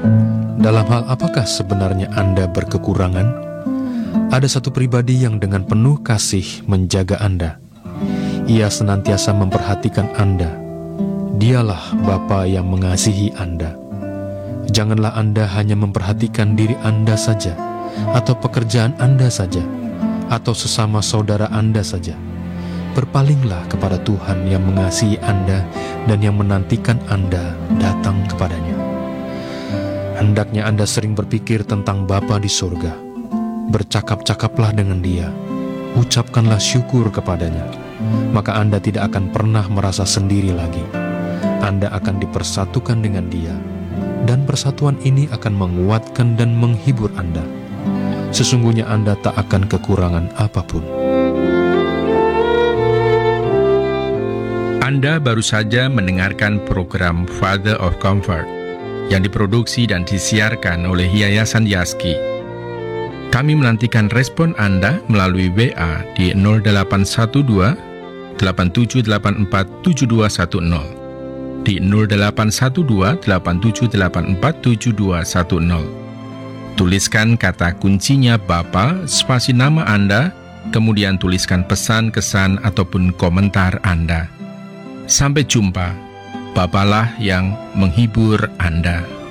Dalam hal apakah sebenarnya Anda berkekurangan? Ada satu pribadi yang dengan penuh kasih menjaga Anda. Ia senantiasa memperhatikan Anda. Dialah Bapa yang mengasihi Anda. Janganlah Anda hanya memperhatikan diri Anda saja, atau pekerjaan Anda saja, atau sesama saudara Anda saja. Berpalinglah kepada Tuhan yang mengasihi Anda dan yang menantikan Anda datang kepadanya. Hendaknya Anda sering berpikir tentang Bapa di surga. Bercakap-cakaplah dengan Dia, ucapkanlah syukur kepadanya, maka Anda tidak akan pernah merasa sendiri lagi. Anda akan dipersatukan dengan Dia, dan persatuan ini akan menguatkan dan menghibur Anda. Sesungguhnya Anda tak akan kekurangan apapun. Anda baru saja mendengarkan program Father of Comfort yang diproduksi dan disiarkan oleh Yayasan Yaski. Kami menantikan respon Anda melalui WA di 0812 8784 7210, di 0812 8784 7210. Tuliskan kata kuncinya Bapa, spasi nama Anda, kemudian tuliskan pesan, kesan, ataupun komentar Anda. Sampai jumpa. Bapalah yang menghibur Anda.